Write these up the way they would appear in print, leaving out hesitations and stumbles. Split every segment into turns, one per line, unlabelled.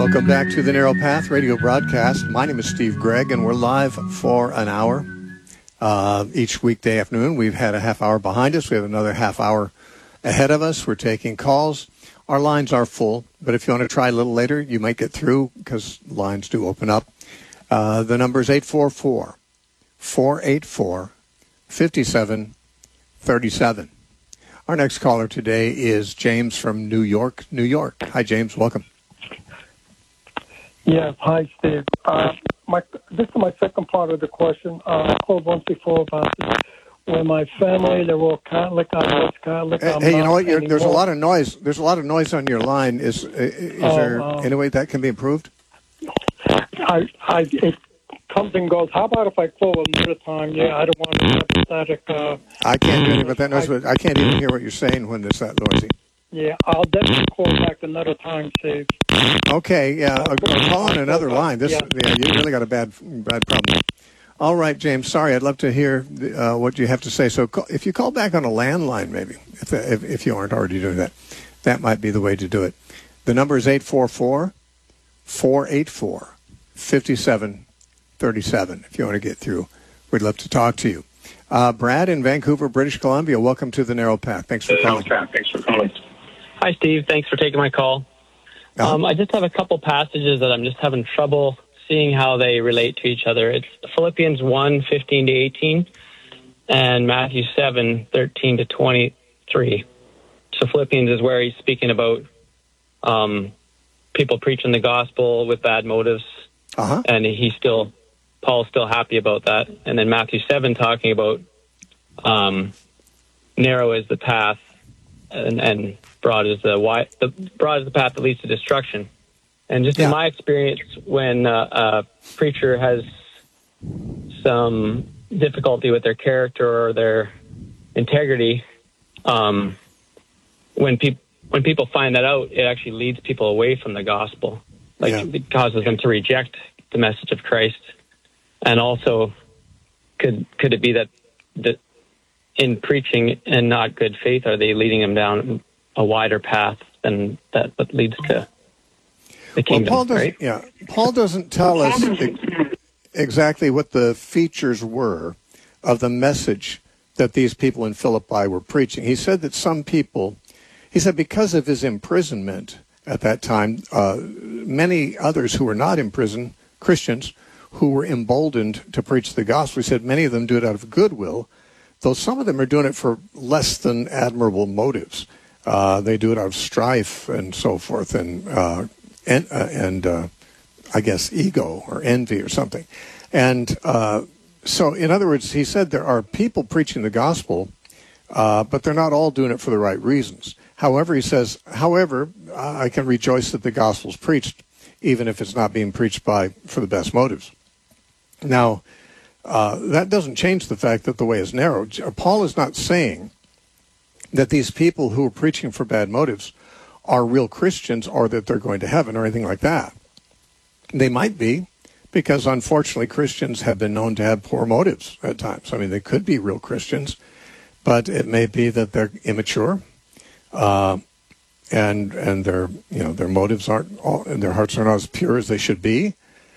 Welcome back to the Narrow Path radio broadcast. My name is Steve Gregg, and we're live for an hour each weekday afternoon. We've had a half hour behind us. We have another half hour ahead of us. We're taking calls. Our lines are full, but if you want to try a little later, you might get through because lines do open up. The number is 844-484-5737. Our next caller today is James from New York, New York. Hi, James. Welcome.
Yes. Hi, Steve. This is my second part of the question. I called once before about when my family, they're all Catholic. I was Catholic.
Hey, you know what? There's a lot of noise. There's a lot of noise on your line. Is there any way that can be improved?
It comes and goes. How about if I call another time? Yeah, I don't want to have static.
I can't do anything with that noise, but I can't even hear what you're saying when it's that noisy.
Yeah, I'll definitely call back another time, Steve.
Okay, yeah, call on another line. You really got a bad problem. All right, James, sorry, I'd love to hear what you have to say. So if you call back on a landline, maybe, if you aren't already doing that, that might be the way to do it. The number is 844-484-5737. If you want to get through, we'd love to talk to you. Brad in Vancouver, British Columbia, welcome to the Narrow Path. Thanks for calling.
Hi, Steve. Thanks for taking my call. I just have a couple passages that I'm just having trouble seeing how they relate to each other. It's Philippians 1:15-18 and Matthew 7:13-23. So Philippians is where he's speaking about people preaching the gospel with bad motives, and Paul's still happy about that. And then Matthew 7 talking about narrow is the path and broad is the path that leads to destruction. And just in my experience, when a preacher has some difficulty with their character or their integrity, when people find that out, it actually leads people away from the gospel. It causes them to reject the message of Christ. And also, could it be that in preaching and not good faith, are they leading them down a wider path than that leads to the kingdom?
Well, Paul doesn't tell us exactly what the features were of the message that these people in Philippi were preaching. He said that some people, because of his imprisonment at that time, many others who were not in prison, Christians, who were emboldened to preach the gospel. He said many of them do it out of goodwill, though some of them are doing it for less than admirable motives. They do it out of strife and so forth, and I guess ego or envy or something. And so, in other words, he said there are people preaching the gospel, but they're not all doing it for the right reasons. However, he says, I can rejoice that the gospel's preached, even if it's not being preached for the best motives. Now, that doesn't change the fact that the way is narrow. Paul is not saying that these people who are preaching for bad motives are real Christians or that they're going to heaven or anything like that. They might be, because unfortunately Christians have been known to have poor motives at times. I mean, they could be real Christians, but it may be that they're immature, and their motives and their hearts are not as pure as they should be.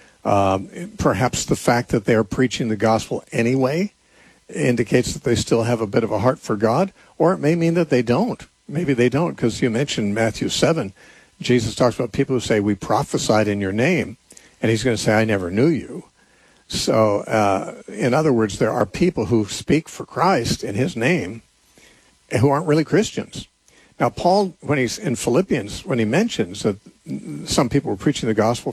Perhaps the fact that they are preaching the gospel anyway indicates that they still have a bit of a heart for God, or it may mean that they don't. Maybe they don't, because you mentioned Matthew 7. Jesus talks about people who say, we prophesied in your name, and he's going to say, I never knew you. So, in other words, there are people who speak for Christ in his name who aren't really Christians. Now, Paul, when he's in Philippians, when he mentions that some people were preaching the gospel